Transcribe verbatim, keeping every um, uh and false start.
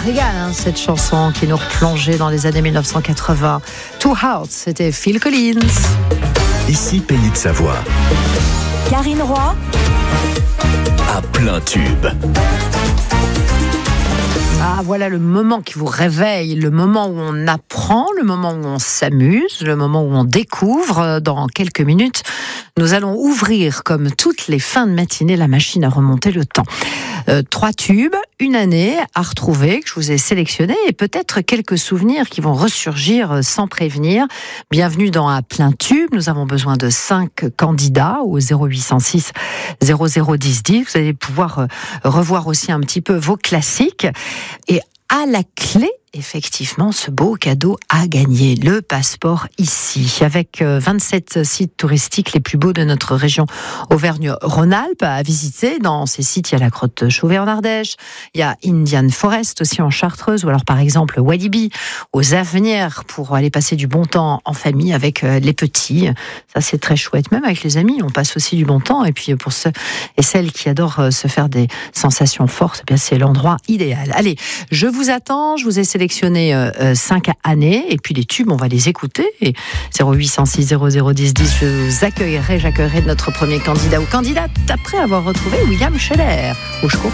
régale, hein, cette chanson qui nous replongeait dans les années mille neuf cent quatre-vingts. Two Hearts, c'était Phil Collins. Ici, Pays de Savoie. Karine Roy. À plein tube. Ah, voilà le moment qui vous réveille, le moment où on apprend, le moment où on s'amuse, le moment où on découvre. Dans quelques minutes, nous allons ouvrir, comme toutes les fins de matinée, la machine à remonter le temps. Euh, trois tubes, une année à retrouver, que je vous ai sélectionné, et peut-être quelques souvenirs qui vont ressurgir sans prévenir. Bienvenue dans À plein tube. Nous avons besoin de cinq candidats au zéro huit cent six zéro zéro dix dix. Vous allez pouvoir revoir aussi un petit peu vos classiques. Et à la clé, effectivement, ce beau cadeau à gagner, le passeport ici, avec vingt-sept sites touristiques les plus beaux de notre région Auvergne-Rhône-Alpes à visiter. Dans ces sites, il y a la Grotte Chauvet en Ardèche, il y a Indian Forest aussi en Chartreuse, ou alors par exemple Walibi aux Avenières pour aller passer du bon temps en famille avec les petits. Ça, c'est très chouette. Même avec les amis, on passe aussi du bon temps. Et puis pour ceux et celles qui adorent se faire des sensations fortes, eh bien c'est l'endroit idéal. Allez, je vous attends, je vous ai sélectionné cinq années, et puis les tubes, on va les écouter. Et zéro huit cent six zéro zéro dix dix, je vous accueillerai, j'accueillerai notre premier candidat ou candidate après avoir retrouvé William Scheller. Au secours.